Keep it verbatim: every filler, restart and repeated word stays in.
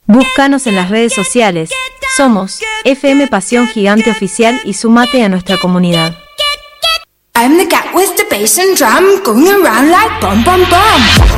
Búscanos en las redes sociales. Somos F M Pasión Gigante Oficial y sumate a nuestra comunidad. I'm the cat with the bass and drum, going around like bum bum bum.